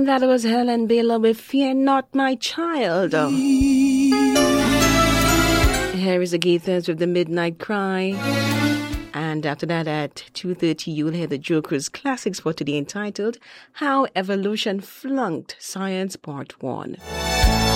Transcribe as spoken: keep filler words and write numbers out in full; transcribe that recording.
that was Helen Baylor with Fear Not My Child. Here is the Gaithers with The Midnight Cry. And after that, at two thirty, you'll hear the Joker's Classics for today entitled How Evolution Flunked Science Part one.